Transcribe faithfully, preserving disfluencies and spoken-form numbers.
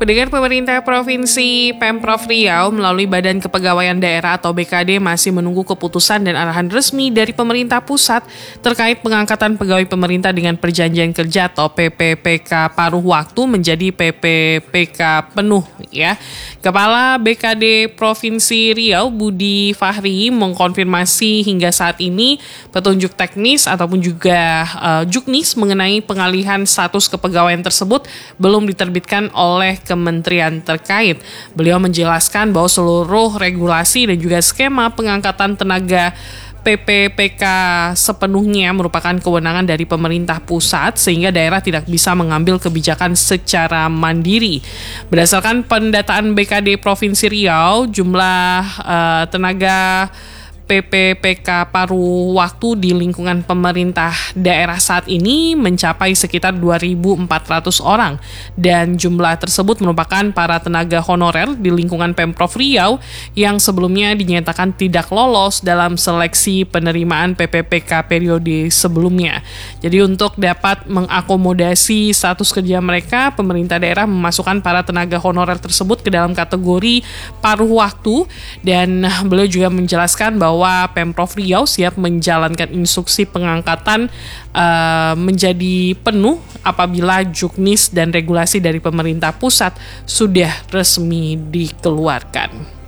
Pendengar, pemerintah Provinsi Pemprov Riau melalui Badan Kepegawaian Daerah atau B K D masih menunggu keputusan dan arahan resmi dari pemerintah pusat terkait pengangkatan pegawai pemerintah dengan perjanjian kerja atau P P P K paruh waktu menjadi P P P K penuh ya. Kepala B K D Provinsi Riau Budi Fahri mengkonfirmasi hingga saat ini petunjuk teknis ataupun juga uh, juknis mengenai pengalihan status kepegawaian tersebut belum diterbitkan oleh kementerian terkait. Beliau menjelaskan bahwa seluruh regulasi dan juga skema pengangkatan tenaga P P P K sepenuhnya merupakan kewenangan dari pemerintah pusat sehingga daerah tidak bisa mengambil kebijakan secara mandiri. Berdasarkan pendataan B K D Provinsi Riau, jumlah uh, tenaga P P P K paruh waktu di lingkungan pemerintah daerah saat ini mencapai sekitar dua ribu empat ratus orang dan jumlah tersebut merupakan para tenaga honorer di lingkungan Pemprov Riau yang sebelumnya dinyatakan tidak lolos dalam seleksi penerimaan P P P K periode sebelumnya. Jadi untuk dapat mengakomodasi status kerja mereka, pemerintah daerah memasukkan para tenaga honorer tersebut ke dalam kategori paruh waktu dan beliau juga menjelaskan bahwa bahwa Pemprov Riau siap menjalankan instruksi pengangkatan uh, menjadi penuh apabila juknis dan regulasi dari pemerintah pusat sudah resmi dikeluarkan.